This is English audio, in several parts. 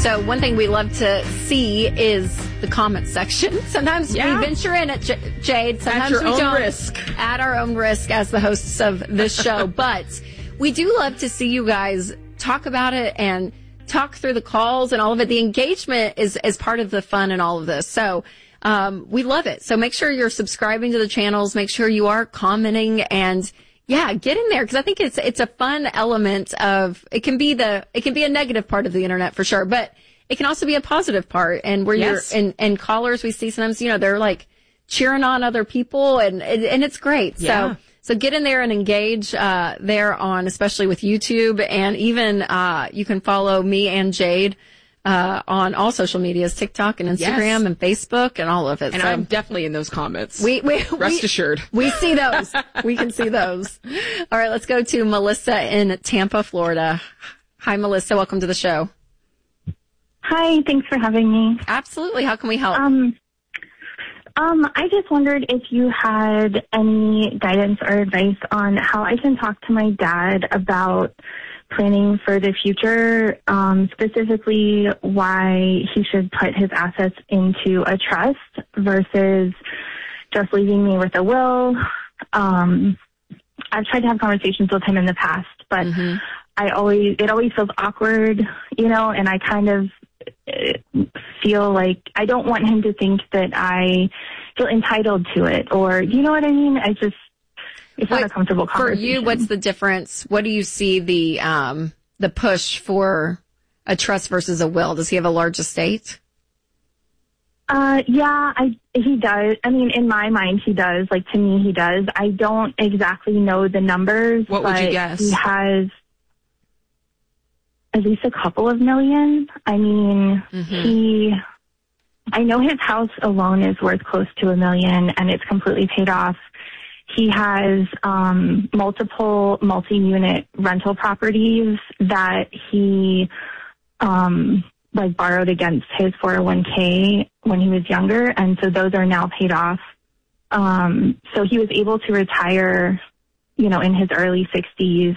So one thing we love to see is the comment section. Sometimes we venture in at Jade. Sometimes we don't. Risk. At our own risk as the hosts of this show. But we do love to see you guys talk about it and talk through the calls and all of it. The engagement is part of the fun in all of this. So we love it. So make sure you're subscribing to the channels. Make sure you are commenting and get in there, because I think it's a fun element of it can be a negative part of the internet for sure, but it can also be a positive part. And where you're and callers we see sometimes, they're like cheering on other people and it's great. Yeah. So get in there and engage there on, especially with YouTube, and even you can follow me and Jade on all social medias, TikTok and Instagram and Facebook and all of it. And I'm definitely in those comments. Rest assured. We see those. We can see those. All right, let's go to Melissa in Tampa, Florida. Hi, Melissa. Welcome to the show. Hi, thanks for having me. Absolutely. How can we help? I just wondered if you had any guidance or advice on how I can talk to my dad about planning for the future, specifically why he should put his assets into a trust versus just leaving me with a will. I've tried to have conversations with him in the past, but it always feels awkward, and I kind of feel like I don't want him to think that I feel entitled to it, or you know what I mean? It's not a comfortable conversation. For you, what's the difference? What do you see the push for a trust versus a will? Does he have a large estate? He does. I mean, in my mind, he does. Like, to me, he does. I don't exactly know the numbers. What would you guess? He has at least a couple of million. I mean, I know his house alone is worth close to $1 million, and it's completely paid off. He has multiple multi-unit rental properties that he borrowed against his 401k when he was younger, and so those are now paid off. So he was able to retire, in his early 60s.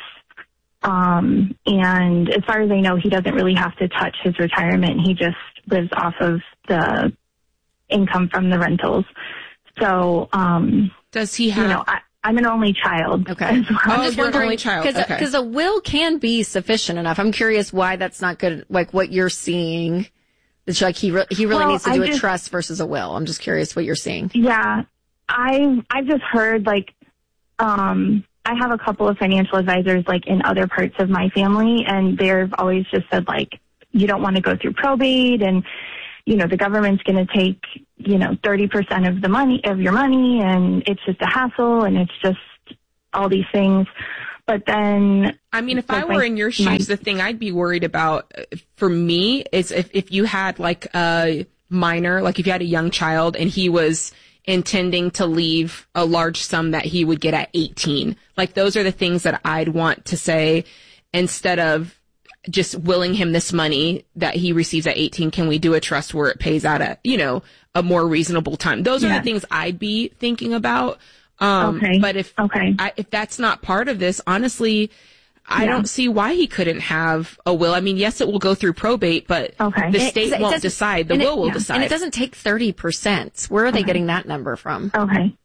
And as far as I know, he doesn't really have to touch his retirement. He just lives off of the income from the rentals. So, does he have? I'm an only child. Okay. As well. Oh, you're an only child. Because a will can be sufficient enough. I'm curious why that's not good. Like what you're seeing, it's like he really needs to do a trust versus a will. I'm just curious what you're seeing. Yeah, I've just heard I have a couple of financial advisors in other parts of my family, and they've always just said you don't want to go through probate, and the government's going to take 30% of the money of your money, and it's just a hassle, and it's just all these things. But then, I mean, if I were in your shoes, the thing I'd be worried about for me is if you had a minor, if you had a young child and he was intending to leave a large sum that he would get at 18. Those are the things that I'd want to say, instead of just willing him this money that he receives at 18. Can we do a trust where it pays out at, a more reasonable time? Those are the things I'd be thinking about. But if that's not part of this, honestly, I don't see why he couldn't have a will. I mean, yes, it will go through probate, but the state won't decide. The will decide. And it doesn't take 30%. Where are they getting that number from? Okay.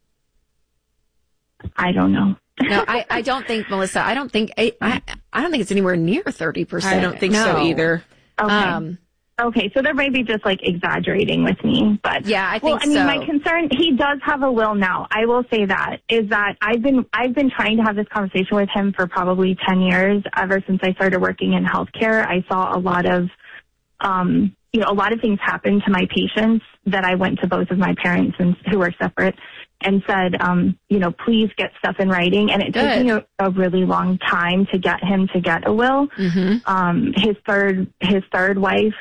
I don't know. No, I don't think, Melissa, I don't think it's anywhere near 30%. I don't think so either. Okay. Okay, so they're maybe just exaggerating with me, but I think so. My concern, he does have a will now. I will say that is that I've been trying to have this conversation with him for probably 10 years. Ever since I started working in healthcare, I saw a lot of things happen to my patients that I went to both of my parents who were separate and said, please get stuff in writing. And it took me a really long time to get him to get a will. His third wife,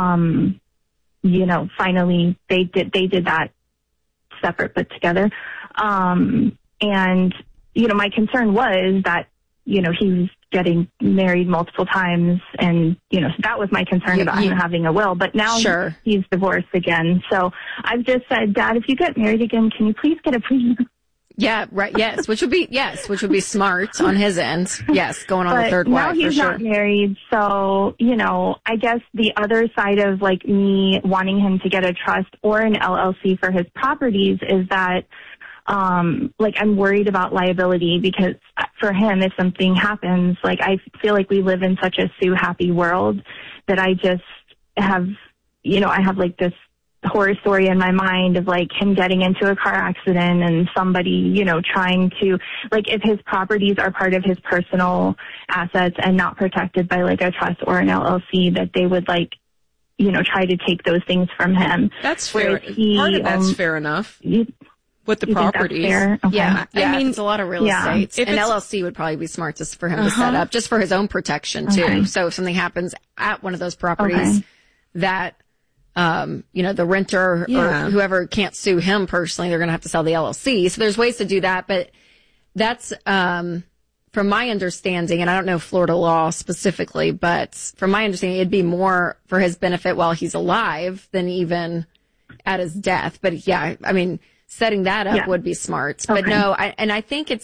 finally they did that separate but together. And, my concern was that, he was getting married multiple times, and so that was my concern about him having a will. But now he's divorced again. So I've just said, Dad, if you get married again, can you please get a prenup? Yeah, right. Yes, which would be smart on his end. Yes, going on But the third now wife he's for sure. not married, so, I guess the other side of like me wanting him to get a trust or an LLC for his properties is that, like I'm worried about liability because for him, if something happens, like I feel like we live in such a Sue happy world that I just have, I have like this horror story in my mind of like him getting into a car accident and somebody, trying to, like, if his properties are part of his personal assets and not protected by like a trust or an LLC, that they would like, try to take those things from him. That's fair. Part of that's fair enough. With the properties. Okay. Yeah. I mean, it's a lot of real estate. An LLC would probably be smart just for him to set up, just for his own protection too. Okay. So if something happens at one of those properties that, the renter or whoever can't sue him personally, they're going to have to sell the LLC. So there's ways to do that, but that's, from my understanding, and I don't know Florida law specifically, but from my understanding, it'd be more for his benefit while he's alive than even at his death. But yeah, I mean, setting that up would be smart. But no, I think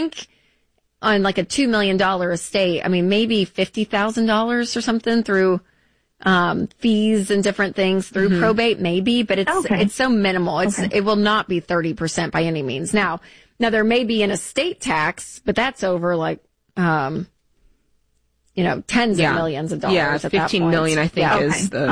on like a $2 million estate, I mean, maybe $50,000 or something through, fees and different things through probate, maybe, but it's so minimal. It will not be 30% by any means. Now there may be an estate tax, but that's over like, tens of millions of dollars. Yeah, at 15 that million, I think is the,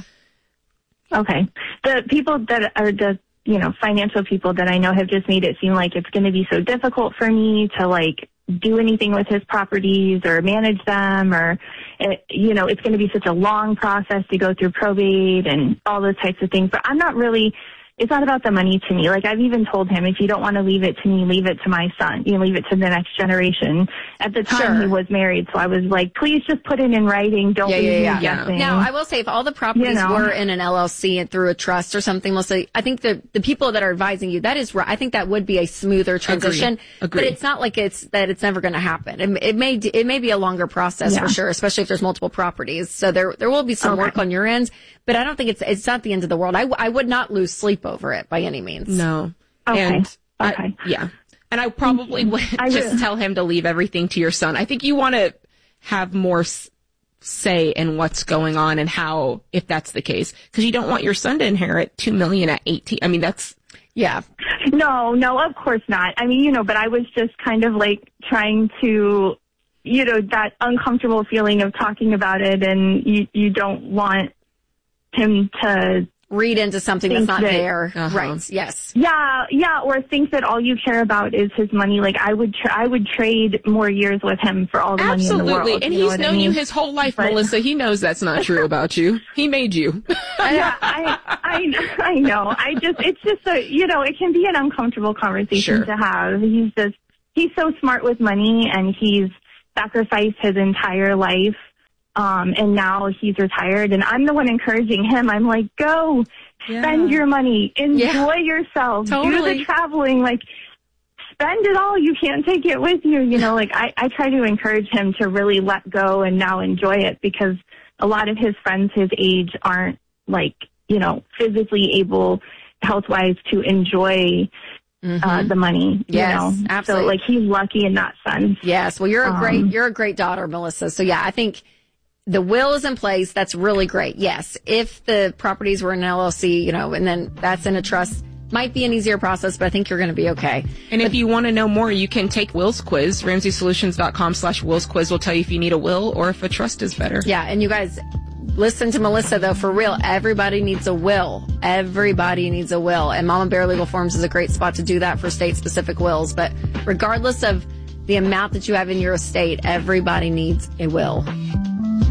Okay. The people that are the, financial people that I know have just made it seem like it's going to be so difficult for me to like do anything with his properties or manage them, or, it's going to be such a long process to go through probate and all those types of things. But I'm not really, it's not about the money to me. Like I've even told him, if you don't want to leave it to me, leave it to my son, leave it to the next generation. At the time he was married. So I was like, please just put it in writing. Don't leave me guessing. Now, I will say if all the properties were in an LLC and through a trust or something, Melissa, I think the people that are advising you, that is right. I think that would be a smoother transition. Agree. But it's not like it's never going to happen. It may be a longer process for sure, especially if there's multiple properties. So there will be some work on your end, but I don't think it's not the end of the world. I would not lose sleep over it by any means. No. Okay. And Okay. And I probably would just tell him to leave everything to your son. I think you want to have more say in what's going on and how, if that's the case, because you don't want your son to inherit $2 million at 18. I mean, that's. Yeah. No, of course not. I mean, but I was just kind of like trying to, that uncomfortable feeling of talking about it, and you don't want him to read into something that's not there. Uh-huh. Right. Yes. Yeah. Or think that all you care about is his money. Like I would trade more years with him for all the money in the world. Absolutely. And he's known you his whole life, Melissa. He knows that's not true about you. He made you. Yeah, I know. It's just it can be an uncomfortable conversation to have. He's so smart with money, and he's sacrificed his entire life. And now he's retired, and I'm the one encouraging him. I'm like, go spend your money, enjoy yourself, do the traveling, like spend it all. You can't take it with you. Like I try to encourage him to really let go and now enjoy it, because a lot of his friends his age aren't like, physically able health-wise to enjoy the money. Yes, absolutely. So like he's lucky in that sense. Yes. Well, you're a great daughter, Melissa. So yeah, I think the will is in place. That's really great. Yes. If the properties were in an LLC, and then that's in a trust, might be an easier process, but I think you're going to be okay. And if you want to know more, you can take Will's quiz. RamseySolutions.com/Will's quiz will tell you if you need a will or if a trust is better. Yeah. And you guys listen to Melissa though, for real. Everybody needs a will. Everybody needs a will. And Mama Bear Legal Forms is a great spot to do that for state specific wills. But regardless of the amount that you have in your estate, everybody needs a will.